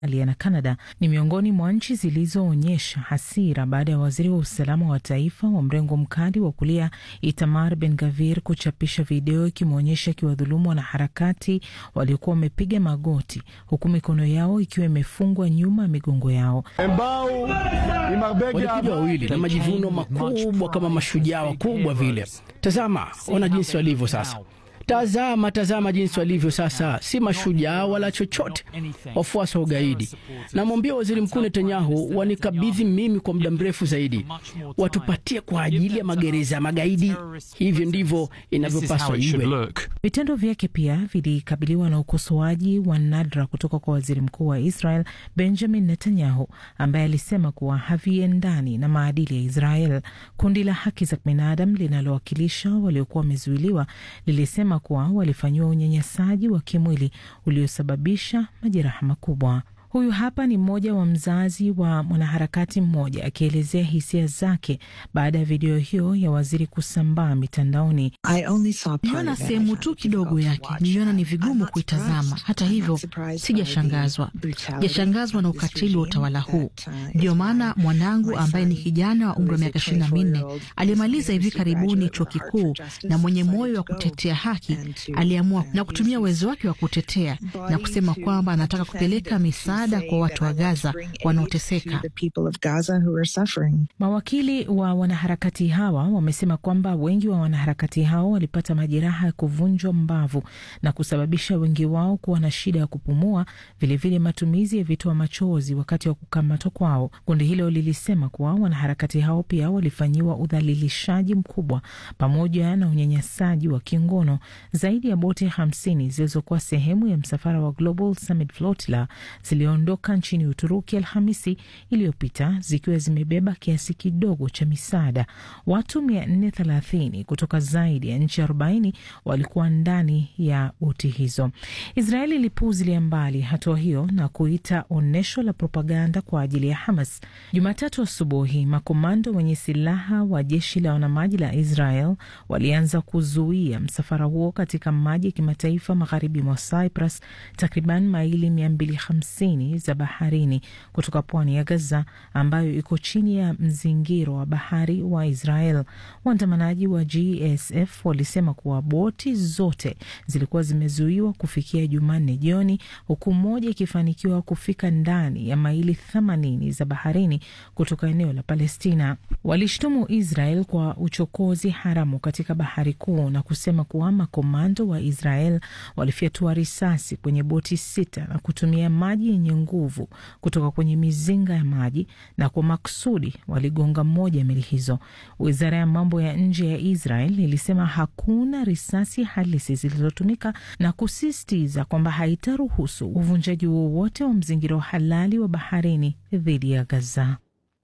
na Canada ni miongoni mwa nchi zilizoonyesha hasira baada ya waziri wa usalama wa taifa wa mrengo mkali wa kulia Itamar Ben-Gvir kuchapisha video ikimwonyesha akiwadhulumu wanaharakati waliokuwa wamepiga magoti huku mikono yao ikiwa imefungwa nyuma ya migongo yao. Walikuja wawili na majivuno makubwa kama mashujaa wakubwa vile. Tazama, ona jinsi walivyo sasa. Tazama jinsi walivyo sasa, si mashujaa wala chochote, wafuasi wa ugaidi. Namwambia Waziri Mkuu Netanyahu wanikabidhi mimi kwa muda mrefu zaidi, watupatie kwa ajili ya magereza ya magaidi. Hivyo ndivyo inavyopaswa iwe. Vitendo vyake pia vilikabiliwa na ukosoaji wa nadra kutoka kwa Waziri Mkuu wa Israel Benjamin Netanyahu, ambaye alisema kuwa haviendani na maadili ya Israel. Kundi la haki za binadamu linalowakilisha waliokuwa wamezuiliwa lilisema kuwa walifanyiwa unyanyasaji wa kimwili uliosababisha majeraha makubwa. Huyu hapa ni mmoja wa mzazi wa mwanaharakati mmoja akielezea hisia zake baada ya video hiyo ya waziri kusambaa mitandaoni. Niliona sehemu tu kidogo yake, niliona ni vigumu kuitazama. Hata hivyo, sijashangazwa na ukatili wa utawala huu. Ndio maana mwanangu ambaye ni kijana wa umri wa miaka 24 aliyemaliza hivi karibuni chuo kikuu na mwenye moyo wa kutetea haki aliamua na kutumia uwezo wake wa kutetea na kusema kwamba anataka kupeleka misaada kwa watu wa Gaza wanaoteseka. Mawakili wa wanaharakati hawa wamesema kwamba wengi wa wanaharakati hao walipata majeraha ya kuvunjwa mbavu na kusababisha wengi wao kuwa na shida ya kupumua, vilevile matumizi ya vitoa machozi wakati wa kukamatwa kwao. Kundi hilo lilisema kuwa wanaharakati hao pia walifanyiwa udhalilishaji mkubwa pamoja na unyanyasaji wa kingono. Zaidi ya boti 50 zilizokuwa sehemu ya msafara wa Global Summit Flotilla ziliondoka nchini Uturuki Alhamisi iliyopita zikiwa zimebeba kiasi kidogo cha misaada. Watu 430 kutoka zaidi ya nchi 40 walikuwa ndani ya boti hizo. Israeli ilipuuzilia mbali hatua hiyo na kuita onesho la propaganda kwa ajili ya Hamas. Jumatatu asubuhi, makomando wenye silaha wa jeshi la wanamaji la Israel walianza kuzuia msafara huo katika maji ya kimataifa magharibi mwa Cyprus, takriban maili 250 za baharini kutoka pwani ya Gaza ambayo iko chini ya mzingiro wa bahari wa Israel. Waandamanaji wa GSF walisema kuwa boti zote zilikuwa zimezuiwa kufikia Jumanne jioni, huku moja ikifanikiwa kufika ndani ya maili 80 za baharini kutoka eneo la Palestina. Walishtumu Israel kwa uchokozi haramu katika bahari kuu na kusema kuwa makomando wa Israel walifyatua risasi kwenye boti 6 na kutumia maji yenye nguvu kutoka kwenye mizinga ya maji, na kwa maksudi waligonga moja ya meli hizo. Wizara ya mambo ya nje ya Israel ilisema hakuna risasi halisi zilizotumika na kusisitiza kwamba haitaruhusu uvunjaji wowote wa mzingiro halali wa baharini dhidi ya Gaza.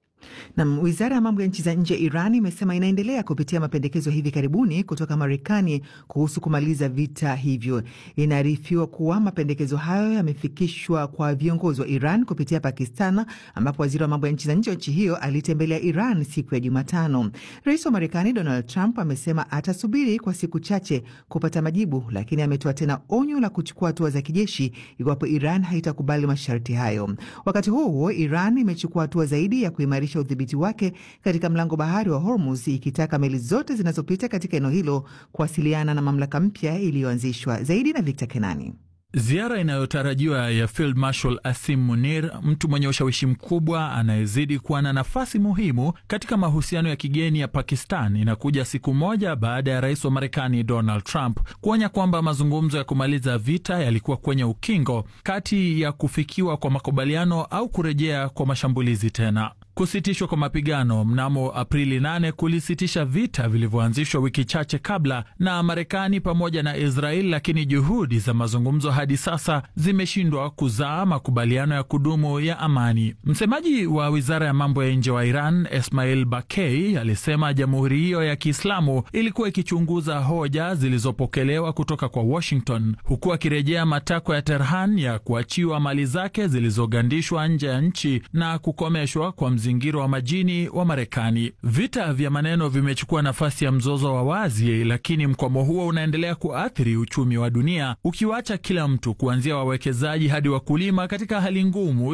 Na wizara ya mambo ya nchi za nje ya Iran imesema inaendelea kupitia mapendekezo hivi karibuni kutoka Marekani kuhusu kumaliza vita hivyo. Inaarifiwa kuwa mapendekezo hayo yamefikishwa kwa viongozi wa Iran kupitia Pakistan, ambapo waziri wa mambo ya nchi za nje wa nchi hiyo alitembelea Iran siku ya Jumatano. Rais wa Marekani Donald Trump amesema atasubiri kwa siku chache kupata majibu, lakini ametoa tena onyo la kuchukua hatua za kijeshi iwapo Iran haitakubali masharti hayo. Wakati huo Iran imechukua hatua zaidi ya kuimarisha udhibiti wake katika mlango bahari wa Hormuz, ikitaka meli zote zinazopita katika eneo hilo kuwasiliana na mamlaka mpya iliyoanzishwa. Zaidi na Victor Kenani. Ziara inayotarajiwa ya Field Marshal Asim Munir, mtu mwenye ushawishi mkubwa anayezidi kuwa na nafasi muhimu katika mahusiano ya kigeni ya Pakistan, inakuja siku moja baada ya rais wa Marekani Donald Trump kuonya kwamba mazungumzo ya kumaliza vita yalikuwa kwenye ukingo kati ya kufikiwa kwa makubaliano au kurejea kwa mashambulizi tena. Kusitishwa kwa mapigano mnamo Aprili 8 kulisitisha vita vilivyoanzishwa wiki chache kabla na Marekani pamoja na Israel, lakini juhudi za mazungumzo hadi sasa zimeshindwa kuzaa makubaliano ya kudumu ya amani. Msemaji wa wizara ya mambo ya nje wa Iran, Esmail Bakei, alisema jamhuri hiyo ya Kiislamu ilikuwa ikichunguza hoja zilizopokelewa kutoka kwa Washington, huku akirejea matakwa ya Tehran ya kuachiwa mali zake zilizogandishwa nje ya nchi na kukomeshwa kwa mzingiro wa majini wa Marekani. Vita vya maneno vimechukua nafasi ya mzozo wa wazi, lakini mkwamo huo unaendelea kuathiri uchumi wa dunia, ukiwacha kila mtu kuanzia wawekezaji hadi wakulima katika hali ngumu